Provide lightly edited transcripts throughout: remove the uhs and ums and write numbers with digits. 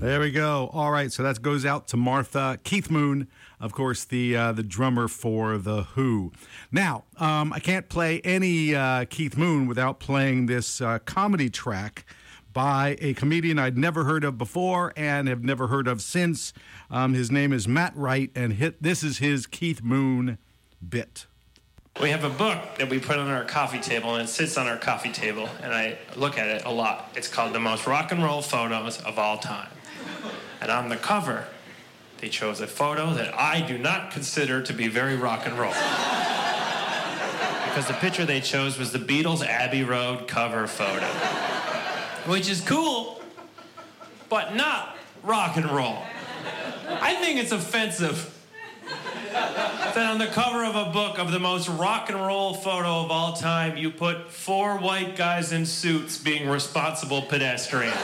There we go. All right, so that goes out to Martha. Keith Moon, of course, the drummer for The Who. Now, I can't play any Keith Moon without playing this comedy track by a comedian I'd never heard of before and have never heard of since. His name is Matt Wright, and this is his Keith Moon bit. We have a book that we put on our coffee table, and it sits on our coffee table, and I look at it a lot. It's called The Most Rock and Roll Photos of All Time. And on the cover, they chose a photo that I do not consider to be very rock and roll. Because the picture they chose was the Beatles' Abbey Road cover photo. Which is cool, but not rock and roll. I think it's offensive that on the cover of a book of the most rock and roll photo of all time, you put 4 white guys in suits being responsible pedestrians.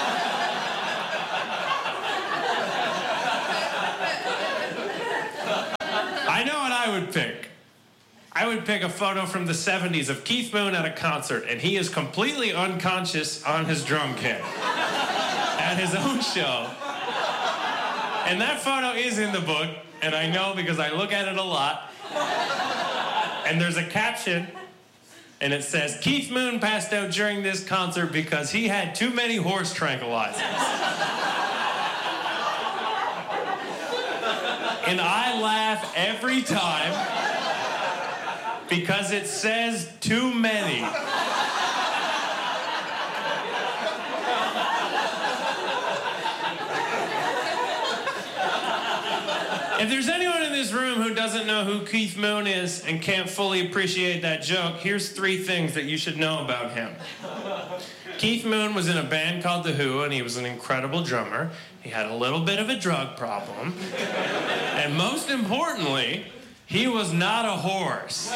I know what I would pick. I would pick a photo from the 70s of Keith Moon at a concert, and he is completely unconscious on his drum kit at his own show. And that photo is in the book, and I know because I look at it a lot. And there's a caption, and it says, Keith Moon passed out during this concert because he had too many horse tranquilizers. And I laugh every time because it says too many. If there's anyone in this room who doesn't know who Keith Moon is and can't fully appreciate that joke, here's 3 things that you should know about him. Keith Moon was in a band called The Who, and he was an incredible drummer. He had a little bit of a drug problem. And most importantly, he was not a horse.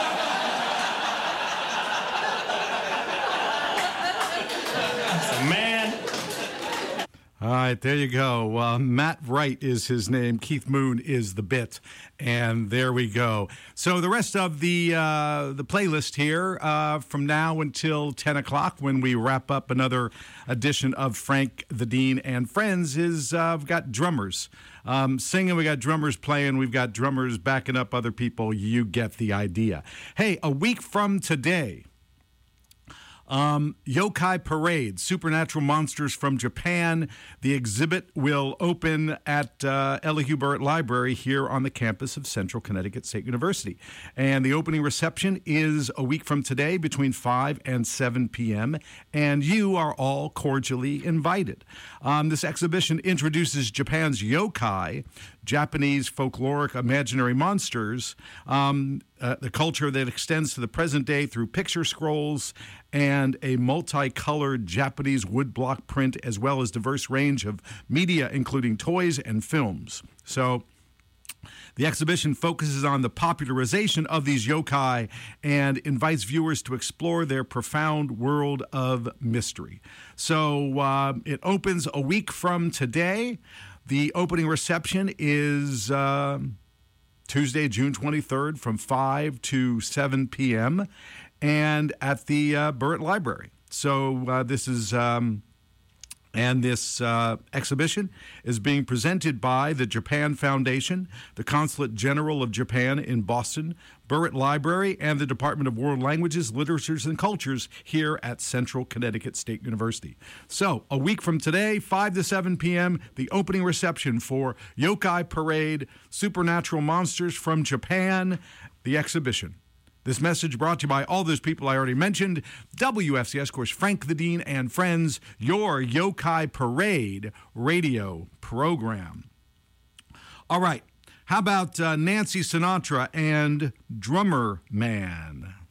Man. All right, there you go. Matt Wright is his name. Keith Moon is the bit. And there we go. So the rest of the playlist here from now until 10 o'clock when we wrap up another edition of Frank the Dean and Friends is we've got drummers singing, we got drummers playing, we've got drummers backing up other people. You get the idea. Hey, a week from today, Yokai Parade, Supernatural Monsters from Japan. The exhibit will open at Elihu Burritt Library here on the campus of Central Connecticut State University. And the opening reception is a week from today between 5 and 7 p.m., and you are all cordially invited. This exhibition introduces Japan's yokai, Japanese folkloric imaginary monsters, the culture that extends to the present day through picture scrolls and a multicolored Japanese woodblock print, as well as diverse range of media, including toys and films. So the exhibition focuses on the popularization of these yokai and invites viewers to explore their profound world of mystery. So it opens a week from today. The opening reception is Tuesday, June 23rd from 5 to 7 p.m. and at the Burritt Library. So this is... And this exhibition is being presented by the Japan Foundation, the Consulate General of Japan in Boston, Burritt Library, and the Department of World Languages, Literatures, and Cultures here at Central Connecticut State University. So, a week from today, 5 to 7 p.m., the opening reception for Yokai Parade, Supernatural Monsters from Japan, the exhibition. This message brought to you by all those people I already mentioned. WFCS, of course, Frank the Dean and Friends, your Yokai Parade radio program. All right, how about Nancy Sinatra and Drummer Man?